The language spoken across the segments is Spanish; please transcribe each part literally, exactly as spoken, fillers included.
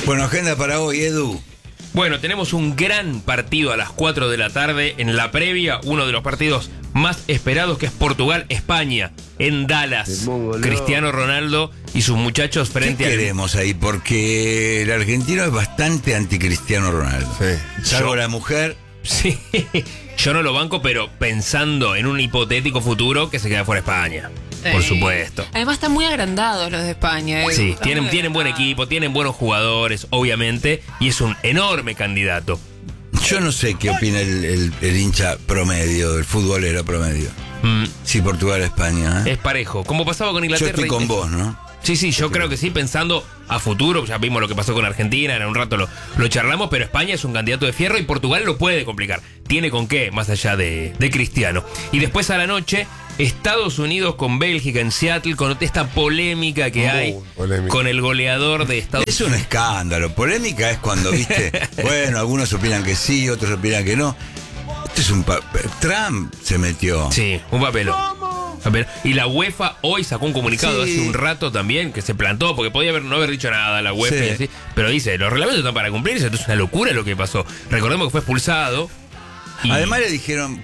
Bueno, agenda para hoy, Edu. Bueno, tenemos un gran partido a las cuatro de la tarde en la previa, uno de los partidos más esperados, que es Portugal-España en Dallas. Cristiano Ronaldo y sus muchachos frente ¿Qué a... queremos ahí? Porque el argentino es bastante anti-Cristiano Ronaldo. Sí. Salvo Yo- la mujer. Sí, yo no lo banco, pero pensando en un hipotético futuro que se queda fuera España, por Sí. supuesto. Además están muy agrandados los de España. ¿eh? Sí, Están tienen, muy tienen buen agrandados. equipo, tienen buenos jugadores, obviamente, y es un enorme candidato. Yo no sé qué opina el, el- el hincha promedio, el futbolero promedio. Mm, Sí, Portugal-España. ¿eh? es parejo, como pasaba con Yo Inglaterra. estoy con y- vos, ¿no? Sí, sí, yo creo que sí, pensando a futuro, ya vimos lo que pasó con Argentina, en un rato lo, lo charlamos, pero España es un candidato de fierro y Portugal lo puede complicar. Tiene con qué, más allá de, de Cristiano. Y después a la noche, Estados Unidos con Bélgica en Seattle, con esta polémica que Muy hay polémica. con el goleador de Estados Es un escándalo. Polémica es cuando, viste, bueno, algunos opinan que sí, otros opinan que no. Este es un... pa- Trump se metió. Sí, un papelón. Papel. Y la UEFA hoy sacó un comunicado Sí. hace un rato también que se plantó, porque podía haber, no haber dicho nada la UEFA, Sí. y así, pero dice, los reglamentos están para cumplirse, esto es una locura lo que pasó. Recordemos que fue expulsado. y- Además le dijeron,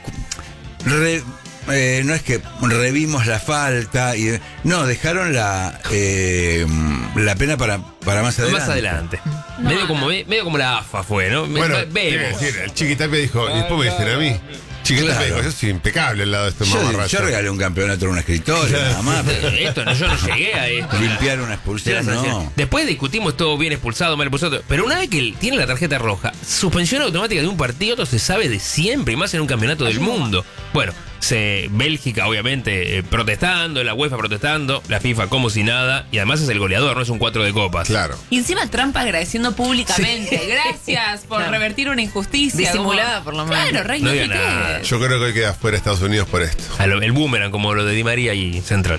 re- eh, no es que revimos la falta, y no, dejaron la eh, la pena para, para más adelante. más adelante. medio, como, medio como la A F A fue, ¿no? Bueno, Ve- quiero vemos. decir, el Chiquitapia dijo, y después me dicen a mí. Chiquitapia Claro. dijo, yo soy impecable al lado de este Yo, mamarracho. yo regalé un campeonato a un escritorio, nada más. pero Esto no, yo no llegué a esto. limpiar una expulsión, no. Después discutimos todo bien expulsado, mal expulsado. Pero una vez que él tiene la tarjeta roja, suspensión automática de un partido, esto se sabe de siempre, y más en un campeonato del mundo. Bueno, se, Bélgica obviamente eh, protestando, la UEFA protestando, la FIFA como si nada, y además es el goleador, no es un cuatro de copas. Claro. Y encima Trump agradeciendo públicamente. Gracias por Claro. revertir una injusticia. Disimulada, Como- por lo menos. Claro, Rey, No no, diga sé nada. qué. Yo creo que hoy queda fuera Estados Unidos por esto. A lo- el boomerang, como lo de Di María y Central.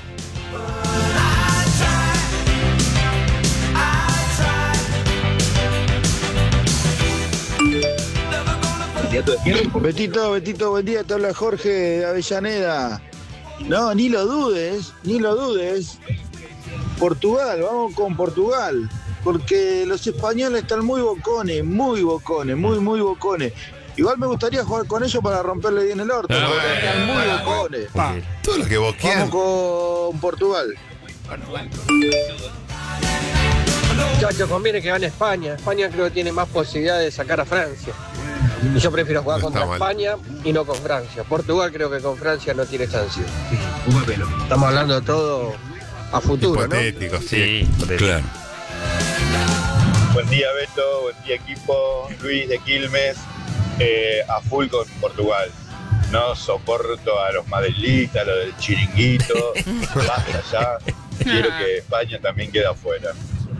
Betito, Betito, buen día, te habla Jorge de Avellaneda. No, ni lo dudes, ni lo dudes. Portugal, vamos con Portugal. Porque los españoles están muy bocones, muy bocones, muy, muy bocones. Igual me gustaría jugar con ellos para romperle bien el orto, Ah, porque bueno, están muy bueno, bocones. Ok. Todo lo que vos quieras. Vamos con Portugal. Muchachos, conviene que gane España. España creo que tiene más posibilidades de sacar a Francia. Y yo prefiero jugar No contra está mal. España y no con Francia. Portugal creo que con Francia no tiene chance. Estamos hablando de todo a futuro, ¿no? Hipotético, sí. Sí, hipotético. Claro. Buen día, Beto. Buen día, equipo. Luis de Quilmes. Eh, a full con Portugal. No soporto a los madelitas, lo del chiringuito. Basta ya. Quiero que España también quede afuera.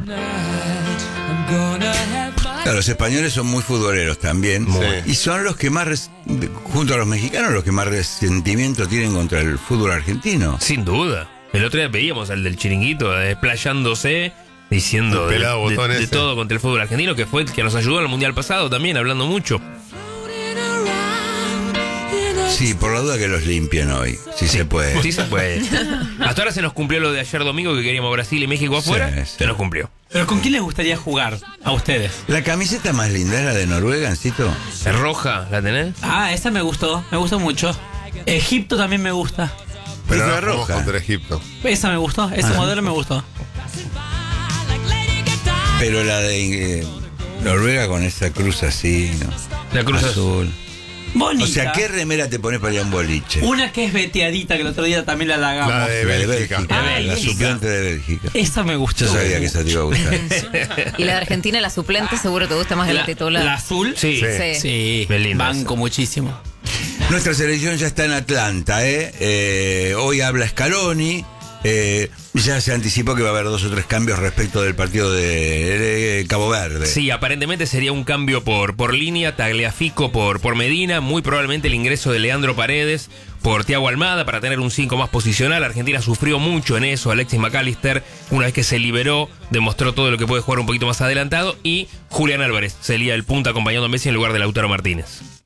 Claro, los españoles son muy futboleros también. Muy. Y son los que más, res- junto a los mexicanos, los que más resentimiento tienen contra el fútbol argentino. Sin duda. El otro día veíamos al del chiringuito eh, desplayándose, diciendo El de, pelado de- botón de ese. todo contra el fútbol argentino, que fue el que nos ayudó en el Mundial pasado también, hablando mucho. Sí, por la duda que los limpien hoy, si se puede. Sí se puede. Hasta ahora se nos cumplió lo de ayer domingo, que queríamos Brasil y México afuera. Sí, sí. Se nos cumplió. ¿Pero con quién les gustaría jugar a ustedes? La camiseta más linda es la de Noruega, Ancito. ¿Es roja? ¿La tenés? Ah, esa me gustó, me gustó mucho. Egipto también me gusta. Pero Es ahora la jugamos roja. contra Egipto. Esa me gustó, ese Ah. modelo me gustó. Pero la de eh, Noruega con esa cruz así, ¿no? La cruz azul. Bonita. O sea, ¿qué remera te pones para ir a un boliche? Una que es veteadita, que el otro día también la halagamos. La de La de Bélgica. Bélgica. Ah, la Bélgica. suplente de Bélgica. Esa me gustó. Yo sabía que esa te iba a gustar. Y la de Argentina, la suplente, seguro te gusta más que la, La, titular. la azul. Sí. Sí. Sí, Qué linda banco muchísimo. Nuestra selección ya está en Atlanta, ¿eh? Eh, hoy habla Scaloni. Eh, ya se anticipó que va a haber dos o tres cambios respecto del partido de, de Cabo Verde. Sí, aparentemente sería un cambio por, por línea, Tagliafico por, por Medina, muy probablemente el ingreso de Leandro Paredes por Thiago Almada para tener un cinco más posicional. Argentina sufrió mucho en eso, Alexis McAllister, una vez que se liberó, demostró todo lo que puede jugar un poquito más adelantado, y Julián Álvarez sería el punta acompañando a Messi en lugar de Lautaro Martínez.